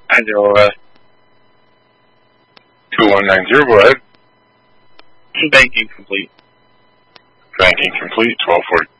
901. 2190, go ahead. Banking complete. Banking complete, 1240.